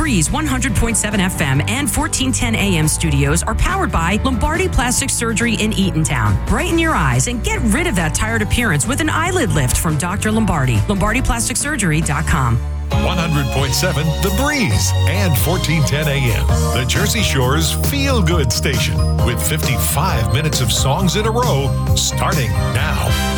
Breeze 100.7 FM and 1410 AM studios are powered by Lombardi Plastic Surgery in Eatontown. Brighten your eyes and get rid of that tired appearance with an eyelid lift from Dr. Lombardi. LombardiPlasticSurgery.com. 100.7 The Breeze and 1410 AM. The Jersey Shore's feel-good station with 55 minutes of songs in a row starting now.